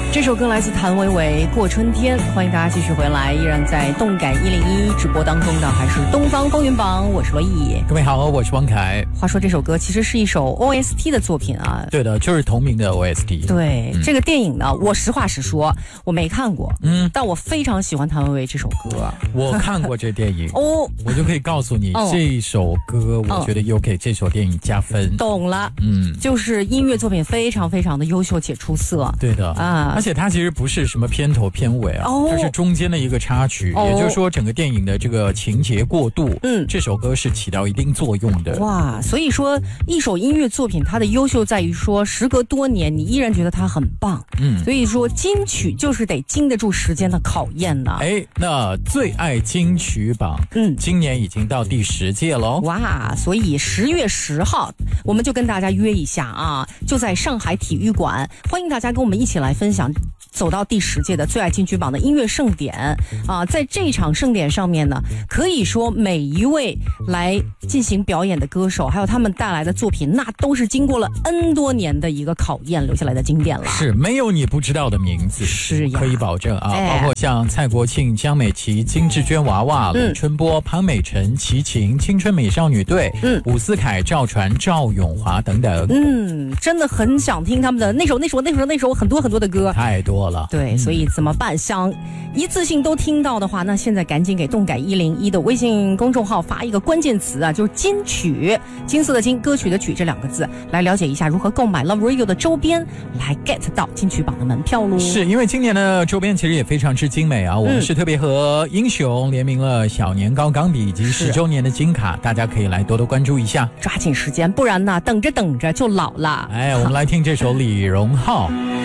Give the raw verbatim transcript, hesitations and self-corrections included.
这首歌来自谭维维《过春天》，欢迎大家继续回来，依然在动感一零一直播当中的还是东方风云榜，我是罗毅。 各位好，我是汪凯。 话说这首歌其实是一首 O S T 的作品啊。 对的，就是同名的 O S T。 对、嗯，这个电影呢，我实话实说，我没看过， 嗯， 但我非常喜欢谭维维这首歌。 我看过这电影哦， 我就可以告诉你，哦、这首歌我觉得又给这首电影加分。 懂了， 嗯， 就是音乐作品非常非常的优秀且出色。 对的啊， 而且它其实不是什么片头片尾啊， 哦、 它是中间的一个插曲，哦、也就是说整个电影的这个情节过渡， 嗯， 这首歌是起到一定作用的。 哇，所以说一首音乐作品它的优秀在于说，时隔多年你依然觉得它很棒。 嗯， 所以说金曲就是得经得住时间的考验呢。 哎，那最爱金曲榜， 嗯， 今年已经到第十届了。 哇，所以十月十号我们就跟大家约一下啊，就在上海体育馆，欢迎大家跟我们一起来分享走到第十届的最爱金曲榜的音乐盛典啊。在这场盛典上面呢，可以说每一位来进行表演的歌手，还有他们带来的作品，那都是经过了 N 多年的一个考验留下来的经典了。 是没有你不知道的名字， 是呀， 可以保证啊， 哎、 包括像蔡国庆、江美琪、金志娟娃娃、冷春波、潘美辰、齐秦、青春美少女队、 嗯， 伍思凯、赵传、赵咏华等等。 嗯，真的很想听他们的那首、那首、那首、那首很多很多的歌， 太多了。 对，所以怎么办？想一次性都听到的话，那现在赶紧给动感一零一的微信公众号发一个关键词啊，就是金曲，金色的金，歌曲的曲这两个字，来了解一下如何购买 Love Radio 的周边，来 get 到金曲榜的门票咯。 是因为今年的周边其实也非常之精美啊，我们是特别和英雄联名了小年糕钢笔以及十周年的金卡，大家可以来多多关注一下， 抓紧时间，不然呢，等着等着就老了。 哎，我们来听这首李荣浩。